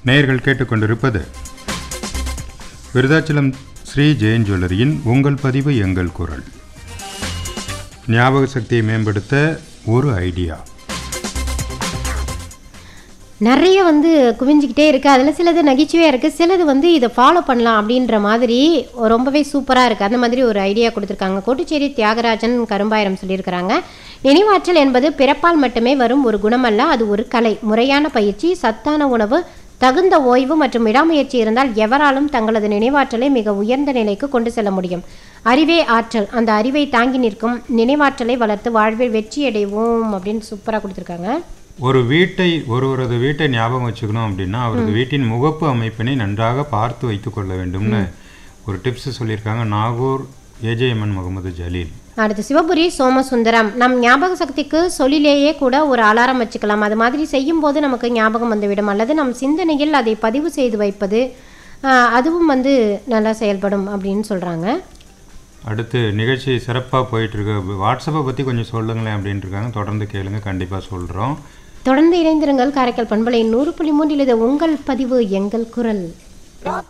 நேயர்கள் கேட்டுக்கொண்டிருப்பது விருதாச்சலம் ஸ்ரீ ஜெயின் ஜுவல்லரியின் உங்கள் பதிவு எங்கள் குரல். ஞாபக சக்தியை மேம்படுத்த ஒரு ஐடியா. நிறைய குவிஞ்சிக்கிட்டே இருக்குது. அதில் சிலது நகைச்சுவையாக இருக்குது, சிலது இதை ஃபாலோ பண்ணலாம் அப்படின்ற மாதிரி ரொம்பவே சூப்பராக இருக்குது. அந்த மாதிரி ஒரு ஐடியா கொடுத்துருக்காங்க. கோட்டுச்சேரி தியாகராஜன் கரும்பாயிரம் சொல்லியிருக்கிறாங்க. நினைவாற்றல் என்பது பிறப்பால் மட்டுமே வரும் ஒரு குணமல்ல, அது ஒரு கலை. முறையான பயிற்சி, சத்தான உணவு, தகுந்த ஓய்வு மற்றும் விடாமுயற்சி இருந்தால் எவராலும் தங்களது நினைவாற்றலை மிக உயர்ந்த நிலைக்கு கொண்டு செல்ல முடியும். அறிவே ஆற்றல், அந்த அறிவை தாங்கி நிற்கும் நினைவாற்றலை வளர்த்து வாழ்வில் வெற்றியடைவோம் அப்படின்னு சூப்பராக கொடுத்துருக்காங்க. ஒருவரது வீட்டை ஞாபகம் வச்சுக்கணும் அப்படின்னா அவரது வீட்டின் முகப்பு அமைப்பினை நன்றாக பார்த்து வைத்துக் கொள்ள வேண்டும்னு ஒரு டிப்ஸ் சொல்லியிருக்காங்க நாகூர் ஏஜேஎம்என் முகமது ஜலீல். அடுத்து சிவபுரி சோமசுந்தரம், நம் ஞாபக சக்திக்கு சொல்லிலேயே கூட ஒரு அலாரம் வச்சுக்கலாம். அது மாதிரி செய்யும் போது நமக்கு ஞாபகம் வந்துவிடும். அல்லது நம் சிந்தனையில் அதை பதிவு செய்து வைப்பது, அதுவும் நல்லா செயல்படும் அப்படின்னு சொல்கிறாங்க. அடுத்து நிகழ்ச்சி சிறப்பாக போயிட்டுருக்கு. வாட்ஸ்அப்பை பற்றி கொஞ்சம் சொல்லுங்களேன் அப்படின்ட்டு இருக்காங்க. தொடர்ந்து கேளுங்க, கண்டிப்பாக சொல்கிறோம். தொடர்ந்து இணைந்திருங்கள். காரைக்கால் பண்பலை 100.3 இது உங்கள் பதிவு எங்கள் குரல்.